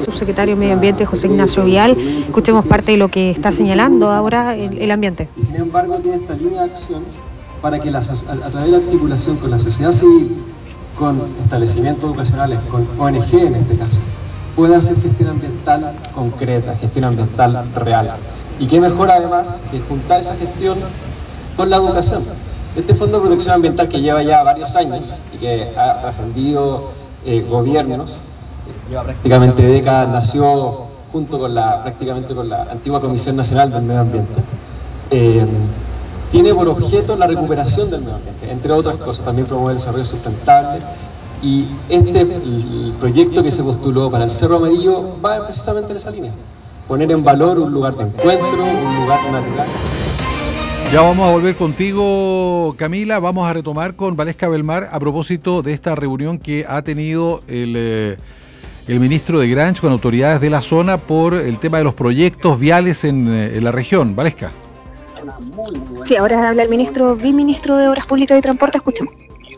subsecretario de Medio Ambiente, José Ignacio Vial. Escuchemos parte de lo que está señalando ahora el ambiente. Y sin embargo tiene esta línea de acción para que a través de la articulación con la sociedad civil, con establecimientos educacionales, con ONG en este caso, pueda hacer gestión ambiental concreta, gestión ambiental real. Y qué mejor además que juntar esa gestión con la educación. Este Fondo de Protección Ambiental, que lleva ya varios años y que ha trascendido gobiernos, lleva prácticamente décadas, nació junto con prácticamente con la antigua Comisión Nacional del Medio Ambiente, tiene por objeto la recuperación del medio ambiente, entre otras cosas. También promueve el desarrollo sustentable, y el proyecto que se postuló para el Cerro Amarillo va precisamente en esa línea: poner en valor un lugar de encuentro, un lugar natural. Ya vamos a volver contigo, Camila. Vamos a retomar con Valesca Belmar a propósito de esta reunión que ha tenido el ministro de Grange con autoridades de la zona por el tema de los proyectos viales en la región. Valesca. Sí, ahora habla el viceministro de Obras Públicas y Transporte. Escuchemos.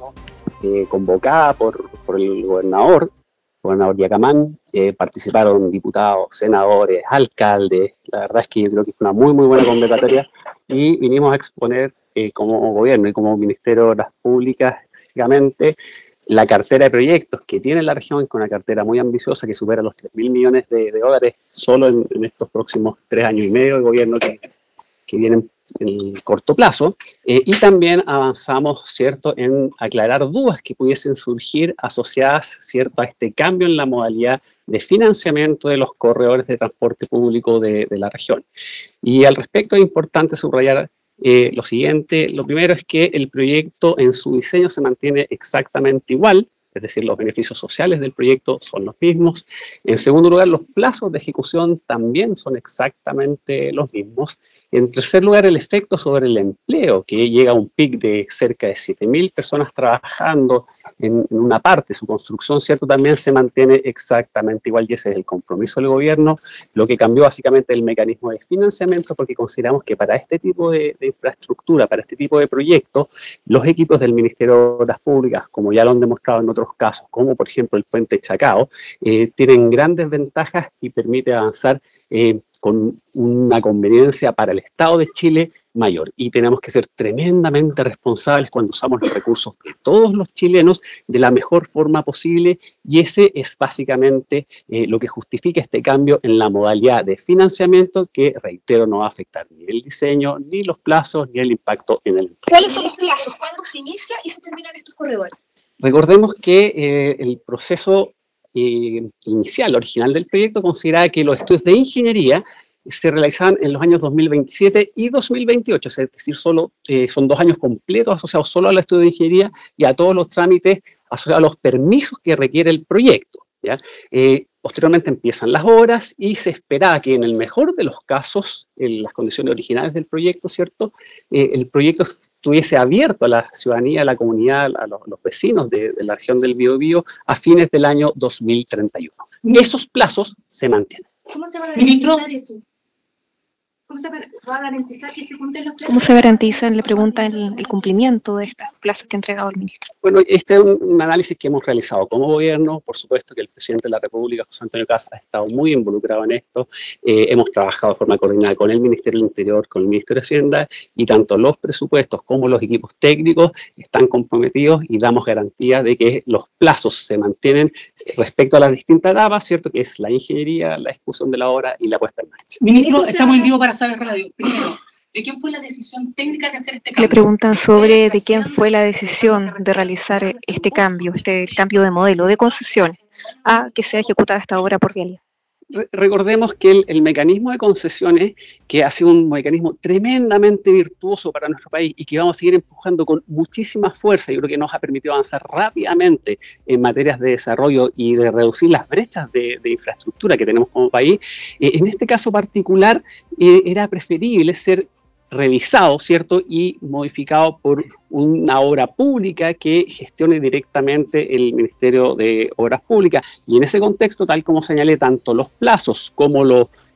Convocada por el gobernador Yacamán, participaron diputados, senadores, alcaldes. La verdad es que yo creo que fue una muy buena convocatoria, y vinimos a exponer como gobierno y como Ministerio de Obras Públicas específicamente la cartera de proyectos que tiene la región, con una cartera muy ambiciosa que supera los 3.000 millones de dólares solo en estos próximos 3 años y medio de gobierno que vienen en el corto plazo, y también avanzamos, ¿cierto?, en aclarar dudas que pudiesen surgir asociadas, ¿cierto?, a este cambio en la modalidad de financiamiento de los corredores de transporte público de la región. Y al respecto es importante subrayar lo siguiente. Lo primero es que el proyecto en su diseño se mantiene exactamente igual, es decir, los beneficios sociales del proyecto son los mismos. En segundo lugar, los plazos de ejecución también son exactamente los mismos. En tercer lugar, el efecto sobre el empleo, que llega a un pic de cerca de 7.000 personas trabajando en una parte. Su construcción, ¿cierto?, también se mantiene exactamente igual, y ese es el compromiso del gobierno. Lo que cambió básicamente el mecanismo de financiamiento, porque consideramos que para este tipo de infraestructura, para este tipo de proyectos, los equipos del Ministerio de Obras Públicas, como ya lo han demostrado en otros casos, como por ejemplo el puente Chacao, tienen grandes ventajas y permite avanzar con una conveniencia para el Estado de Chile mayor. Y tenemos que ser tremendamente responsables cuando usamos los recursos de todos los chilenos de la mejor forma posible, y ese es básicamente lo que justifica este cambio en la modalidad de financiamiento, que, reitero, no va a afectar ni el diseño, ni los plazos, ni el impacto en el empleo. ¿Cuáles son los plazos? ¿Cuándo se inicia y se terminan estos corredores? Recordemos que el proceso inicial, original del proyecto, consideraba que los estudios de ingeniería se realizaban en los años 2027 y 2028, es decir, son 2 años completos asociados solo al estudio de ingeniería y a todos los trámites asociados a los permisos que requiere el proyecto, ¿ya? Posteriormente empiezan las obras, y se esperaba que en el mejor de los casos, en las condiciones originales del proyecto, ¿cierto?, el proyecto estuviese abierto a la ciudadanía, a la comunidad, a los vecinos de la región del Biobío a fines del año 2031. Esos plazos se mantienen. ¿Cómo se va a garantizar eso? ¿Cómo se va a garantizar que se cumplen los plazos? ¿Cómo se garantiza, le pregunta, el cumplimiento de estos plazos que ha entregado el ministro? Bueno, este es un análisis que hemos realizado como gobierno. Por supuesto que el presidente de la República, José Antonio Kast, ha estado muy involucrado en esto. Hemos trabajado de forma coordinada con el Ministerio del Interior, con el Ministerio de Hacienda, y tanto los presupuestos como los equipos técnicos están comprometidos, y damos garantía de que los plazos se mantienen respecto a las distintas etapas, ¿cierto?, que es la ingeniería, la ejecución de la obra y la puesta en marcha. Ministro, estamos en vivo para Saber Radio. Primero, ¿de quién fue la decisión técnica de hacer este cambio? Le preguntan sobre de quién fue la decisión de realizar este cambio de modelo de concesiones a que sea ejecutada esta obra por Vialidad. Recordemos que el mecanismo de concesiones, que ha sido un mecanismo tremendamente virtuoso para nuestro país y que vamos a seguir empujando con muchísima fuerza, yo creo que nos ha permitido avanzar rápidamente en materias de desarrollo y de reducir las brechas de infraestructura que tenemos como país. En este caso particular, era preferible ser revisado, ¿cierto?, y modificado por una obra pública que gestione directamente el Ministerio de Obras Públicas. Y en ese contexto, tal como señalé, tanto los plazos como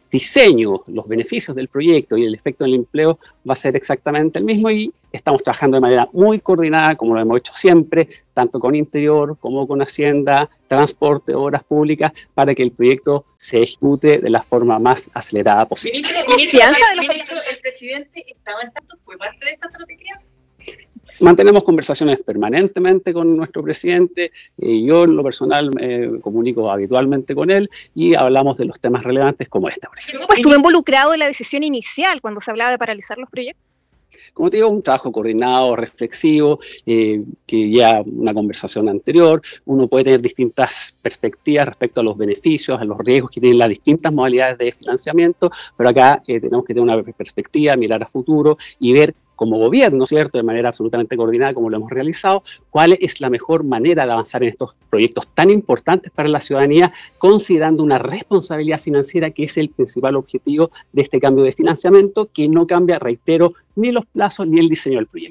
diseño, los beneficios del proyecto y el efecto en el empleo va a ser exactamente el mismo, y estamos trabajando de manera muy coordinada, como lo hemos hecho siempre, tanto con Interior como con Hacienda, Transporte, Obras Públicas, para que el proyecto se ejecute de la forma más acelerada posible. ¿El presidente estaba en tanto? ¿Fue parte de esta estrategia? Mantenemos conversaciones permanentemente con nuestro presidente, yo en lo personal comunico habitualmente con él y hablamos de los temas relevantes como esta, por ejemplo. Pues estuvo involucrado en la decisión inicial cuando se hablaba de paralizar los proyectos. Como te digo, un trabajo coordinado, reflexivo, que ya una conversación anterior, uno puede tener distintas perspectivas respecto a los beneficios, a los riesgos que tienen las distintas modalidades de financiamiento, pero acá tenemos que tener una perspectiva, mirar a futuro y ver como gobierno, ¿cierto?, de manera absolutamente coordinada como lo hemos realizado, cuál es la mejor manera de avanzar en estos proyectos tan importantes para la ciudadanía, considerando una responsabilidad financiera que es el principal objetivo de este cambio de financiamiento, que no cambia, reitero, ni los plazos ni el diseño del proyecto.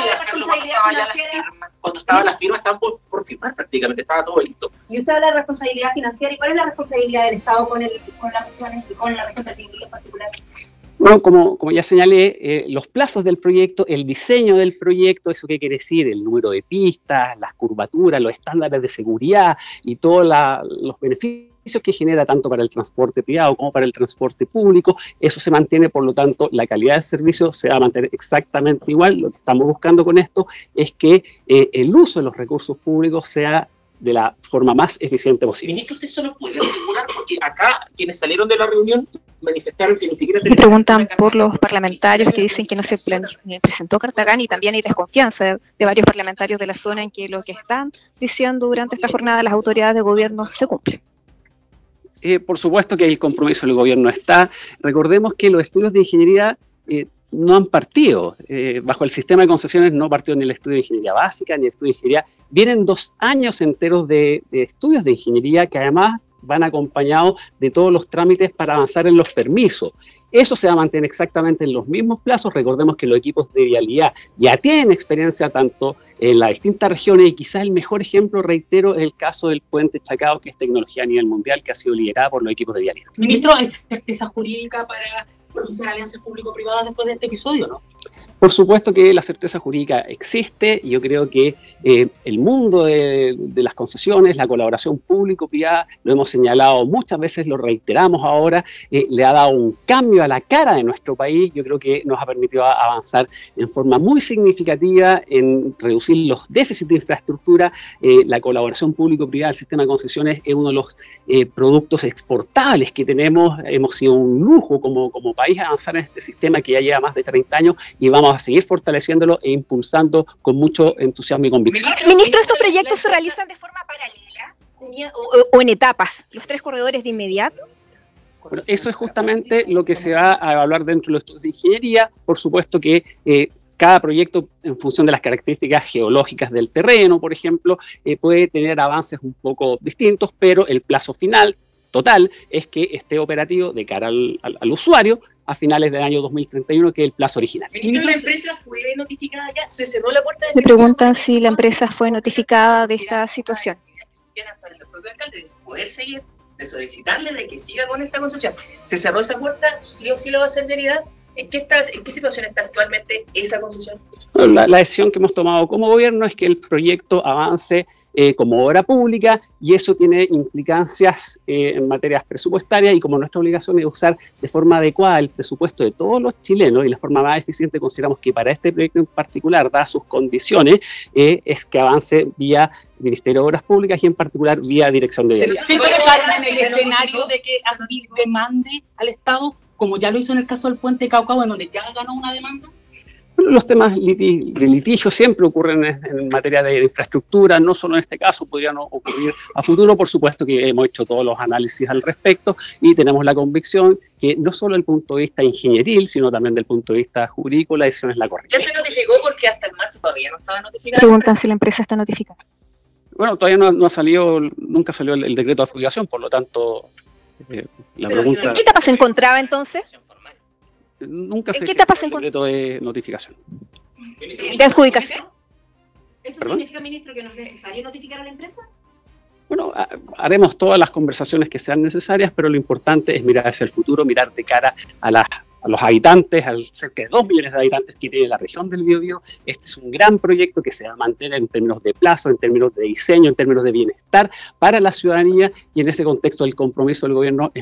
Cuando estaba la firma, estaban por firmar prácticamente, estaba todo listo. Y usted habla de responsabilidad financiera, ¿y cuál es la responsabilidad del Estado con las regiones y con la región del Biobío en particular? Bueno, como ya señalé, los plazos del proyecto, el diseño del proyecto, ¿eso qué quiere decir? El número de pistas, las curvaturas, los estándares de seguridad y todos los beneficios que genera tanto para el transporte privado como para el transporte público, eso se mantiene, por lo tanto, la calidad del servicio se va a mantener exactamente igual. Lo que estamos buscando con esto es que el uso de los recursos públicos sea de la forma más eficiente posible. Ministro, ¿usted se lo puede asegurar? Porque acá quienes salieron de la reunión manifestaron que ni siquiera se... Me preguntan por los parlamentarios que dicen que no se presentó Cartagena, y también hay desconfianza de varios parlamentarios de la zona en que lo que están diciendo durante esta jornada las autoridades de gobierno se cumple. Por supuesto que el compromiso del gobierno está. Recordemos que los estudios de ingeniería no han partido. Bajo el sistema de concesiones no partió ni el estudio de ingeniería básica ni el estudio de ingeniería. Vienen 2 años enteros de estudios de ingeniería que además van acompañados de todos los trámites para avanzar en los permisos. Eso se va a mantener exactamente en los mismos plazos. Recordemos que los equipos de vialidad ya tienen experiencia tanto en las distintas regiones, y quizás el mejor ejemplo, reitero, es el caso del puente Chacao, que es tecnología a nivel mundial, que ha sido liderada por los equipos de vialidad. Ministro, ¿hay certeza jurídica para producir alianzas público-privadas después de este episodio, no? Por supuesto que la certeza jurídica existe, y yo creo que el mundo de las concesiones, la colaboración público-privada, lo hemos señalado muchas veces, lo reiteramos ahora, le ha dado un cambio a la cara de nuestro país. Yo creo que nos ha permitido avanzar en forma muy significativa en reducir los déficits de infraestructura. La colaboración público-privada del sistema de concesiones es uno de los productos exportables que tenemos. Hemos sido un lujo como país avanzar en este sistema que ya lleva más de 30 años, y vamos a seguir fortaleciéndolo e impulsando con mucho entusiasmo y convicción. Ministro, ¿estos proyectos se realizan de forma paralela o en etapas? ¿Los 3 corredores de inmediato? Bueno, eso es justamente lo que se va a evaluar dentro de los estudios de ingeniería. Por supuesto que cada proyecto, en función de las características geológicas del terreno, por ejemplo, puede tener avances un poco distintos, pero el plazo final total es que esté operativo de cara al usuario a finales del año 2031, que es el plazo original. Ministro, ¿la empresa fue notificada ya? ¿Se cerró la puerta? Me preguntan si la empresa fue notificada de esta situación. Para el propio alcalde de poder seguir, de solicitarle de que siga con esta concesión. ¿Se cerró esa puerta? ¿Sí o sí lo va a hacer realidad? ¿En qué situación está actualmente esa concesión? Bueno, la decisión que hemos tomado como gobierno es que el proyecto avance como obra pública, y eso tiene implicancias en materias presupuestarias, y como nuestra obligación es usar de forma adecuada el presupuesto de todos los chilenos y la forma más eficiente, consideramos que para este proyecto en particular, dadas sus condiciones, es que avance vía Ministerio de Obras Públicas y en particular vía Dirección de Vialidad. ¿Se puede estar en el escenario de que Ardil demande al Estado, como ya lo hizo en el caso del puente Caucao, en donde ya ganó una demanda? Bueno, los temas de litigio siempre ocurren en materia de infraestructura, no solo en este caso, podrían ocurrir a futuro. Por supuesto que hemos hecho todos los análisis al respecto y tenemos la convicción que no solo desde el punto de vista ingenieril, sino también desde el punto de vista jurídico, la decisión es la correcta. ¿Ya se notificó? Porque hasta el marzo todavía no estaba notificada. Preguntan si la empresa está notificada. Bueno, todavía no ha salido, nunca salió el decreto de adjudicación, por lo tanto, la pregunta... ¿En qué etapa se encontraba entonces? Nunca se ¿En qué etapa se el decreto de notificación. ¿De adjudicación? ¿Eso ¿Perdón? significa, ministro, que no es necesario notificar a la empresa? Bueno, haremos todas las conversaciones que sean necesarias, pero lo importante es mirar hacia el futuro, mirar de cara a los habitantes, a cerca de 2 millones de habitantes que tiene la región del Biobío. Este es un gran proyecto que se va a mantener en términos de plazo, en términos de diseño, en términos de bienestar para la ciudadanía, y en ese contexto el compromiso del gobierno es